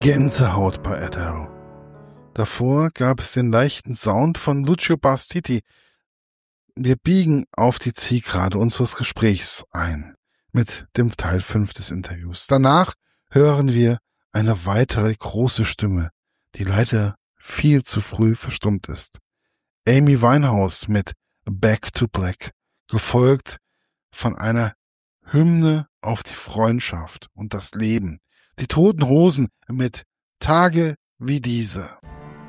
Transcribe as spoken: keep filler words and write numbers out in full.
Gänsehaut bei Adele. Davor gab es den leichten Sound von Lucio Bastiti. Wir biegen auf die Zielgerade unseres Gesprächs ein mit dem Teil fünf des Interviews. Danach hören wir eine weitere große Stimme, die leider viel zu früh verstummt ist. Amy Winehouse mit Back to Black, gefolgt von einer Hymne auf die Freundschaft und das Leben. Die Toten Hosen mit Tage wie diese.